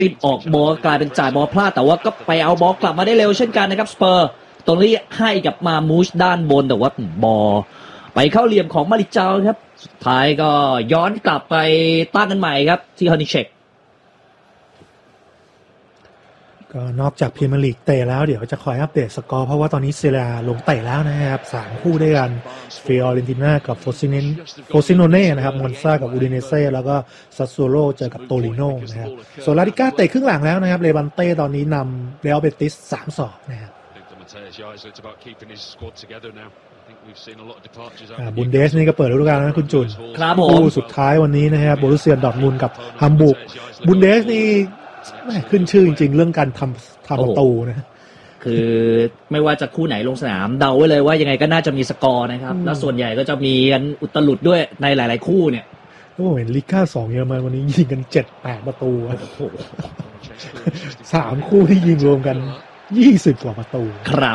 ติดออกบอลกลายเป็นจ่ายบอลพลาดแต่ว่าก็ไปเอาบอลกลับมาได้เร็วเช่นกันนะครับสเปอร์ตรงนี้ให้กับมามูชด้านบนแต่ว่าบอลไปเข้าเหลี่ยมของมาริจาครับสุดท้ายก็ย้อนกลับไปตั้งกันใหม่ครับที่ฮานิเชกก็นอกจากพรีเมียร์ลีกเตะแล้วเดี๋ยวจะคอยอัปเดตสกอร์เพราะว่าตอนนี้เซเรียลงเตะแล้วนะครับ3คู่ด้วยกันฟิออเรนติน่ากับโฟซิโนเน่นะครับมอนซากับอูดิเนเซ่แล้วก็ซัสโซโลเจอกับโตริโนนะครับส่วนลาลิก้าเตะครึ่งหลังแล้วนะครับเลวันเต้ตอนนี้นำเรอัลเบติส 3-2 นะครับบุนเดสนี่ก็เปิดฤดูกาลนะคุณจุนคู่สุดท้ายวันนี้นะครับโบรุสเซียดอร์ทมุนด์กับฮัมบูร์กบุนเดสนี่ขึ้นชื่อจริงๆเรื่องการทำประตูนะคือไม่ว่าจะคู่ไหนลงสนามเดาไว้เลยว่ายังไงก็น่าจะมีสกอร์นะครับแล้วส่วนใหญ่ก็จะมีกันอุตลุดด้วยในหลายๆคู่เนี่ยโอ้เห็นลิก้า2เยอรมันวันนี้ยิงกัน 7-8 ประตู3คู่ที่ยิงรวมกัน20 กว่าประตูครับ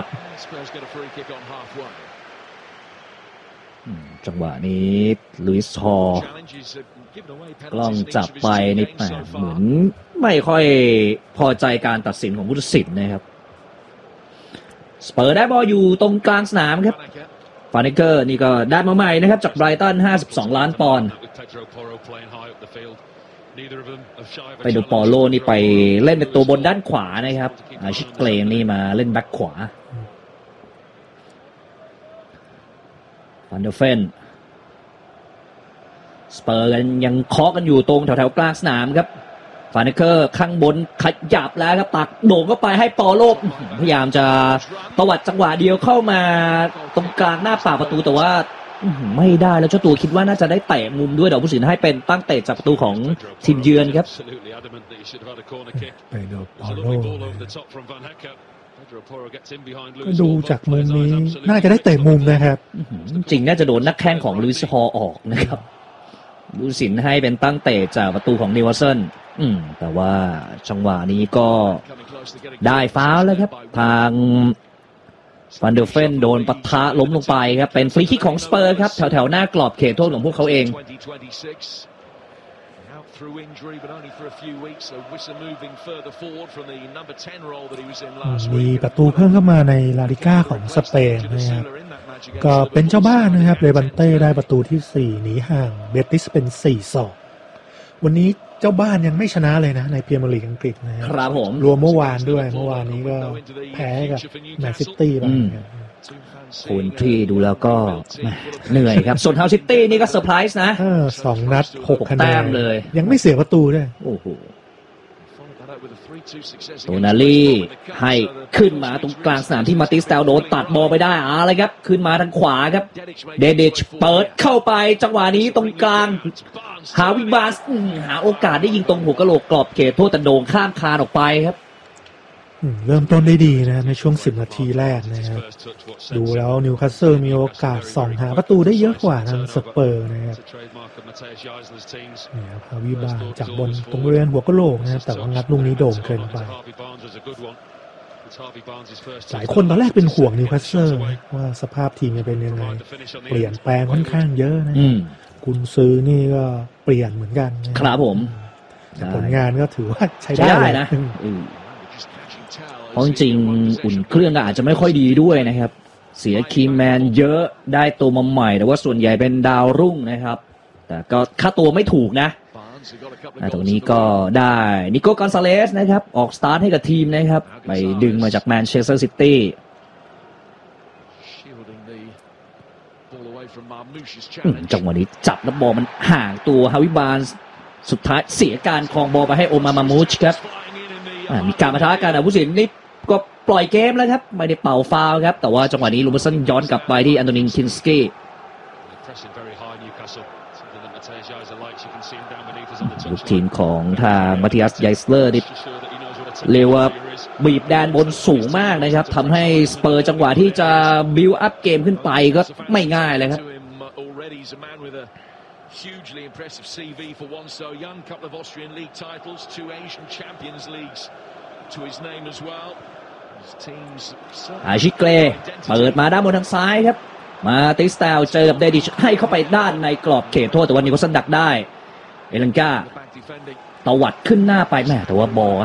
จังหวะนี้ลุยส์ฮอลกล้องจับไปในแปดเหมือนไม่ค่อยพอใจการตัดสินของผู้ตัดสินนะครับสเปอร์ได้บอลอยู่ตรงกลางสนามครับฟาเนเกอร์นี่ก็ได้มาใหม่นะครับจากไบรตัน52 ล้านปอนด์ไปดูปอโลนี่ไปเล่นเป็นตัวบนด้านขวานะครับชิคเกรนนี่มาเล่นแบ็คขวาฟันเดอร์เฟนสเปอร์กันยังเคาะกันอยู่ตรงแถวๆกลางสนามครับฟาเนเกอร์ข้างบนขยับแล้วครับตักโด่งเข้าไปให้ปอโลพยายามจะตวัดจังหวะเดียวเข้ามาตรงกลางหน้าปากประตูแต่ว่าไม่ได้แล้วเจ้าตัวคิดว่าน่าจะได้เตะมุมด้วยเดี๋ยวผู้สินให้เป็นตั้งเตะจากประตูของทีมเยือนครับไปดูปอโลก็ดูจากมุมนี้น่าจะได้เตะมุมนะครับจริงน่าจะโดนนักแข้งของลุยส์ฮอลออกนะครับผู้สินให้เป็นตั้งเตะจากประตูของนิวคาสเซิลแต่ว่าจังหวะนี้ก็ได้ฟาวล์แล้วครับทางฟันเดอร์เฟนโดนปะทะล้มลงไปครับเป็นฟรีคิกของสเปอร์ครับแถวๆหน้ากรอบเขตโทษของพวกเขาเองมีประตูเพิ่มเข้ามาในลาลิก้าของสเปนนะครับก็เป็นเจ้าบ้านนะครับเลวันเต้ได้ประตูที่4หนีห่างเบติสเป็น 4-2 วันนี้เจ้าบ้านยังไม่ชนะเลยนะในพรีเมียร์ลีกอังกฤษนะครับผมรวมเมื่อวานด้วยเมื่อวานนี้ก็แพ้กับแมนซิตี้ไปคุณที่ดูแล้วก็เหนื่อยครับส่วนเฮาซิตี้นี่ก็เซอร์ไพรส์นะ 2 นัด 6 คะแนนเลยยังไม่เสียประตูด้วยโอ้โหโตนาลี่ให้ขึ้นมาตรงกลางสนามที่มาติสเตลโดนตัดบอลไปได้อะไรครับขึ้นมาทางขวาครับเดดิชเปิดเข้าไปจังหวะนี้ตรงกลางหาวิบาสหาโอกาสได้ยิงตรงหัวกะโหลกกรอบเขตโทษแต่โด่งข้ามคานออกไปครับเริ่มต้นได้ดีนะในช่วง10 นาทีแรกนะครับดูแล้วนิวคาสเซิลมีโอกาสส่องหาประตูได้เยอะกว่าทางสเปอร์นะครับเนี่ยฮาวิบาจากบนตรงบริเวณหัวกะโหลกนะแต่ว่างัดลูกนี้โด่งเกินไปหลายคนตอนแรกเป็นห่วงนิวคาสเซิลว่าสภาพทีมจะเป็นยังไงเปลี่ยนแปลงค่อนข้างเยอะนะกุนซือนี่ก็เปลี่ยนเหมือนกันครับผมผลงานก็ถือว่าใช้ได้นะเพราะจริงอุ่นเครื่องก็อาจจะไม่ค่อยดีด้วยนะครับเสียคีย์แมนเยอะได้ตัวมาใหม่แต่ว่าส่วนใหญ่เป็นดาวรุ่งนะครับแต่ก็ค่าตัวไม่ถูกนะตรงนี้ก็ได้นิโก้กอนซาเลสนะครับออกสตาร์ทให้กับทีมนะครับไปดึงมาจากแมนเชสเตอร์ซิตี้จังหวะนี้จับแล้วบอลมันห่างตัวฮาวิบานสุดท้ายเสียการครองบอลไปให้โอมามูชครับมีการปะทะกันผู้สินนี่ก็ปล่อยเกมแล้วครับไม่ได้เป่าฟาวล์ครับแต่ว่าจังหวะนี้ลูเบอร์สันย้อนกลับไปที่อันโตนินคินสกี้ลูกทีมของทางมาติอัสไยสเลอร์นี่เรียกว่าบีบแดนบนสูงมากนะครับทำให้สเปอร์จังหวะที่จะบิลด์อัพเกมขึ้นไปก็ไม่ง่ายเลยครับ Hugely impressive CV for one so young. Couple of Austrian League titles, 2 Asian Champions Leagues to his name as well. His teams. อาชิเกรเปิดมาด้านบนทางซ้ายครับมาติสเตลเจอกับเดดิชให้เข้าไปด้านในกรอบเขตโทษแต่วันนี้ก็สันดักได้เอลันกาตวัดขึ้นหน้าไปแหมแต่ว่าบอล